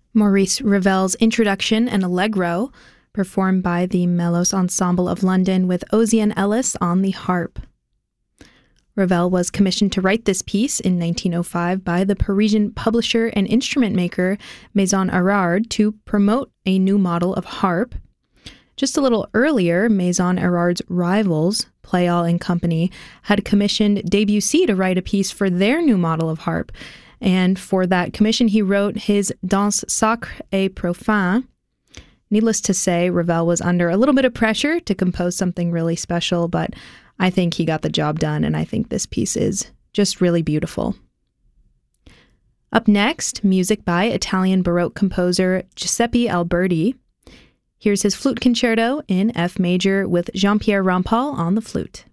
Maurice Ravel's Introduction and Allegro, performed by the Melos Ensemble of London with Ozian Ellis on the harp. Ravel was commissioned to write this piece in 1905 by the Parisian publisher and instrument maker Maison Erard to promote a new model of harp. Just a little earlier, Maison Erard's rivals, Pleyel and Company, had commissioned Debussy to write a piece for their new model of harp. And for that commission, he wrote his Danse Sacrée et Profane. Needless to say, Ravel was under a little bit of pressure to compose something really special, but I think he got the job done, and I think this piece is just really beautiful. Up next, music by Italian Baroque composer Giuseppe Alberti. Here's his flute concerto in F major with Jean-Pierre Rampal on the flute.